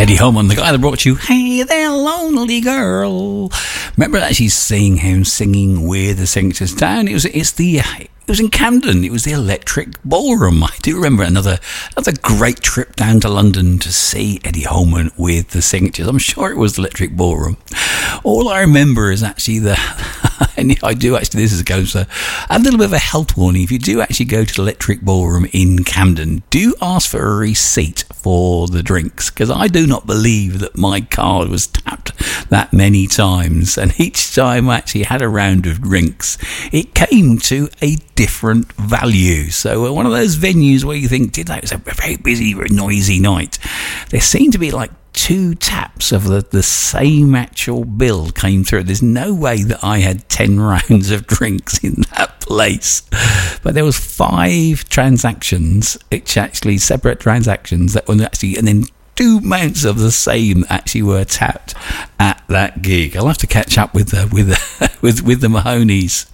Eddie Holman, the guy that brought you Hey There Lonely Girl. Remember actually seeing him singing with the Signatures down? It was in Camden. It was the Electric Ballroom. I do remember another great trip down to London to see Eddie Holman with the Signatures. I'm sure it was the Electric Ballroom. All I remember is actually and I do actually, this is a little bit of a health warning. If you do actually go to the Electric Ballroom in Camden, do ask for a receipt for the drinks, because I do not believe that my card was tapped that many times, and each time I actually had a round of drinks, it came to a different value. So one of those venues where you think, it was a very busy, very noisy night. There seemed to be like 2 taps of the same actual bill came through. There's no way that I had 10 rounds of drinks in that place. But there was 5 transactions, which actually separate transactions that were actually, and then 2 amounts of the same actually were tapped at that gig. I'll have to catch up with the Mahonies,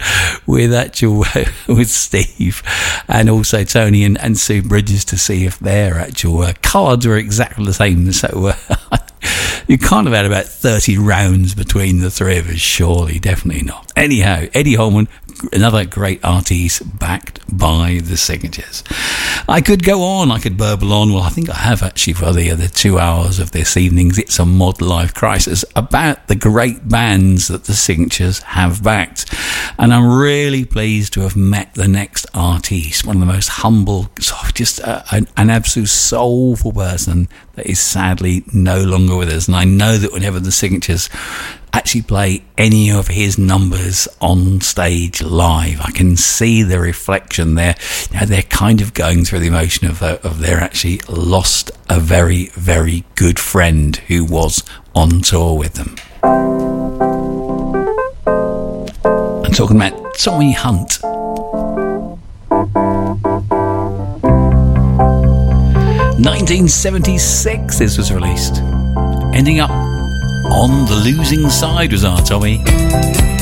with Steve, and also Tony and Sue Bridges, to see if their actual cards were exactly the same. So you can't have had about 30 rounds between the 3 of us, surely, definitely not. Anyhow, Eddie Holman, another great artist backed by the Signatures. I could go on, I could burble on. Well, I think I have actually for the other 2 hours of this evening's It's a Mod Life Crisis about the great bands that the Signatures have backed. And I'm really pleased to have met the next artist, one of the most humble, just an absolute soulful person that is sadly no longer with us. And I know that whenever the Signatures actually play any of his numbers on stage live, I can see the reflection there. They're kind of going through the emotion of they're actually lost a very, very good friend who was on tour with them. I'm talking about Tommy Hunt. 1976 this was released. Ending up on the losing side was our Tommy.